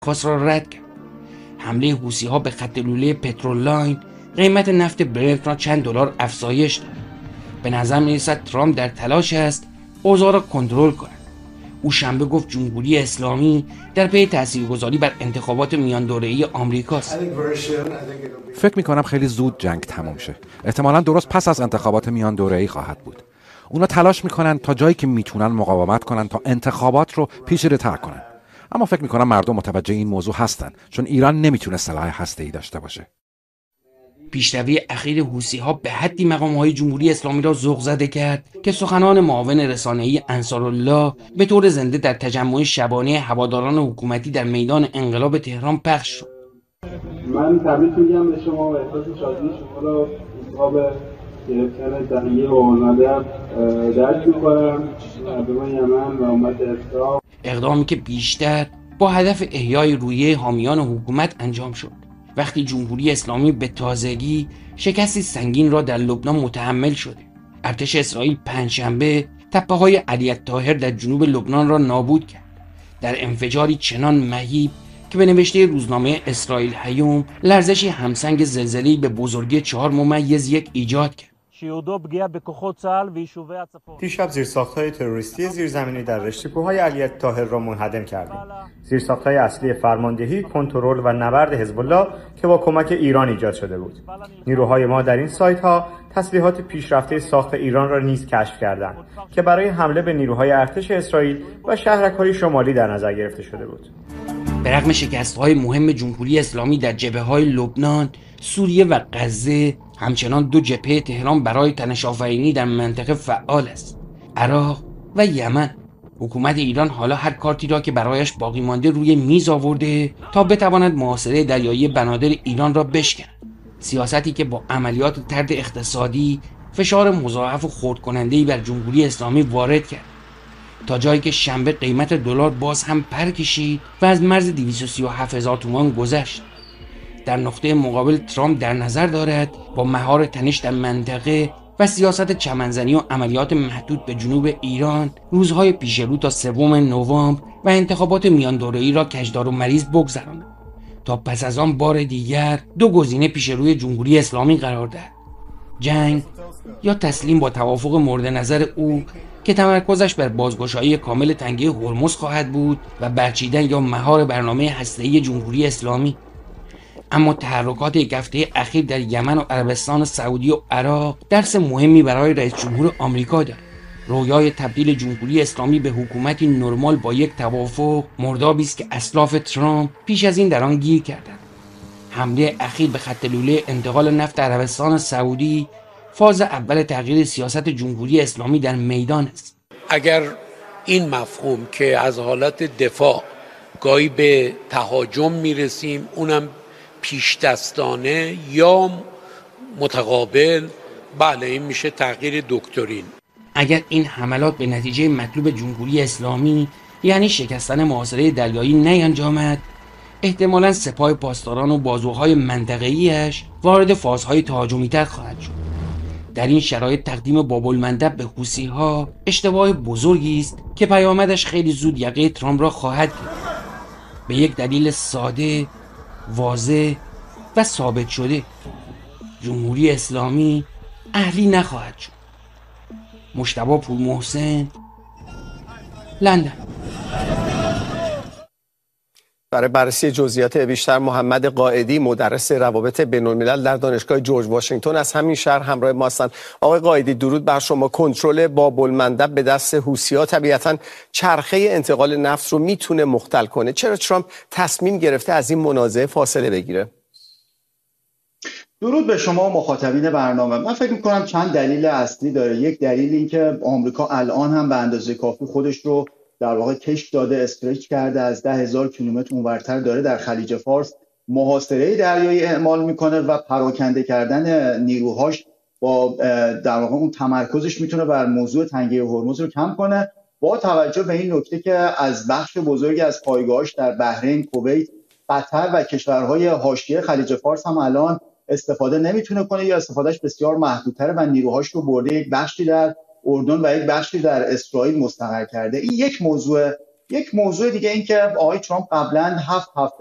درخواست را رد کرد. حمله حوثی‌ها به خط لوله پترول لاین قیمت نفت برنت را چند دلار افزایش داد. به نظر می‌رسد ترامپ در تلاش است اوضاع را کنترل کند. او شنبه گفت جمهوری اسلامی در پی تاثیرگذاری بر انتخابات میان دوره‌ای آمریکاست. فکر می‌کنم خیلی زود جنگ تمام شه. احتمالاً درست پس از انتخابات میان دوره‌ای خواهد بود. اونا تلاش می‌کنن تا جایی که میتونن مقاومت کنن تا انتخابات رو پیچیده‌تر کنن. اما فکر می‌کنم مردم متوجه این موضوع هستن، چون ایران نمیتونه سلاح هسته‌ای داشته باشه. پیشروی اخیر حوثی‌ها به حدی مقام‌های جمهوری اسلامی را ذوق زده کرد که سخنان معاون رسانه‌ای انصارالله به طور زنده در تجمع شبانه هواداران حکومتی در میدان انقلاب تهران پخش شد. من تبریک میگم به شما و احساس شادی شما را انتخاب گرفتن تهیه و ندر درک می‌کنم. مردم یمن و امت اسلام اقدامی که بیشتر با هدف احیای روحیه حامیان حکومت انجام شد. وقتی جمهوری اسلامی به تازگی شکستی سنگین را در لبنان متحمل شده. ارتش اسرائیل پنجشنبه تپه‌های علی الطاهر در جنوب لبنان را نابود کرد. در انفجاری چنان مهیب که به نوشته روزنامه اسرائیل هیوم لرزشی همسنگ زلزله‌ای به بزرگی 4.1 ایجاد کرد. دیشب زیرساخت‌های تروریستی زیرزمینی در رشته کوههای علی الطاهر را منهدم کردیم. زیرساخت‌های اصلی فرماندهی، کنترل و نبرد حزب الله که با کمک ایران ایجاد شده بود. نیروهای ما در این سایت‌ها تسلیحات پیشرفته ساخت ایران را نیز کشف کردند که برای حمله به نیروهای ارتش اسرائیل و شهرک‌های شمالی در نظر گرفته شده بود. به رغم شکست‌های مهم جمهوری اسلامی در جبهه‌های لبنان، سوریه و غزه، همچنان دو جبهه تهران برای تنش‌آفرینی در منطقه فعال است. عراق و یمن. حکومت ایران حالا هر کارتی را که برایش باقی مانده روی میز آورده تا بتواند محاصره دریایی بنادر ایران را بشکند. سیاستی که با عملیات طرد اقتصادی فشار مضاعف و خرد کننده‌ای بر جمهوری اسلامی وارد کرد، تا جایی که شنبه قیمت دلار باز هم پر کشید و از مرز 237,000 تومان گذشت. در نقطه مقابل ترامپ در نظر دارد با مهار تنش در منطقه و سیاست چمنزنی و عملیات محدود به جنوب ایران روزهای پیش رو تا 3 نوامبر و انتخابات میان دوره‌ای را کجدار و مریض بگذراند تا پس از آن بار دیگر دو گزینه پیش روی جمهوری اسلامی قرار دهد: جنگ یا تسلیم با توافق مورد نظر او که تمرکزش بر بازگشایی کامل تنگه هرمز خواهد بود و برچیدن یا مهار برنامه هسته‌ای جمهوری اسلامی. اما تحرکات یک هفته اخیر در یمن و عربستان سعودی و عراق درس مهمی برای رئیس جمهور آمریکا دارد. رویای تبدیل جمهوری اسلامی به حکومتی نرمال با یک توافق مردابی است که اسلاف ترامپ پیش از این در آن گیر کردند. حمله اخیر به خط لوله انتقال نفت عربستان سعودی فاز اول تغییر سیاست جمهوری اسلامی در میدان است. اگر این مفهوم که از حالت دفاع گاهی به تهاجم میرسیم، اونم پیش دستانه یا متقابل، بله این میشه تغییر دکترین. اگر این حملات به نتیجه مطلوب جمهوری اسلامی یعنی شکستن محاصره دریایی نینجامد، احتمالاً سپاه پاسداران و بازوهای منطقه‌ایش وارد فازهای تهاجمی‌تر خواهد شد. در این شرایط تقدیم باب‌المندب به حوثی‌ها اشتباه بزرگی است که پیامدش خیلی زود یقه ترامپ را خواهد گرفت. به یک دلیل ساده، واضح و ثابت شده: جمهوری اسلامی اهلی نخواهد شد. مجتبی پورمحسن، لندن. برای بررسی جزئیات بیشتر محمد قائدی، مدرس روابط بین‌الملل در دانشگاه جورج واشنگتن از همین شهر همراه ما هستند. آقای قائدی درود بر شما. کنترل باب‌المندب به دست حوثی‌ها طبیعتاً چرخه انتقال نفت رو میتونه مختل کنه. چرا ترامپ تصمیم گرفته از این منازعه فاصله بگیره؟ درود به شما مخاطبین برنامه. من فکر می‌کنم چند دلیل اصلی داره. یک دلیل این که آمریکا الان هم به اندازه کافی خودش رو در واقع کش داده، استرچ کرده، از 10,000 کیلومتر اونورتر داره در خلیج فارس محاصره دریایی اعمال میکنه و پراکنده کردن نیروهاش با در واقع اون تمرکزش میتونه بر موضوع تنگه هرمز رو کم کنه، با توجه به این نکته که از بخش بزرگی از پایگاهاش در بحرین، کویت، قطر و کشورهای حاشیه خلیج فارس هم الان استفاده نمیتونه کنه یا استفادهش بسیار محدودتره و نیروهاش رو برده یک بخشی در اردن و یک بخشی در اسرائیل مستقر کرده. این یک موضوع یک موضوع دیگه این که آقای ترامپ قبلا 7 هفته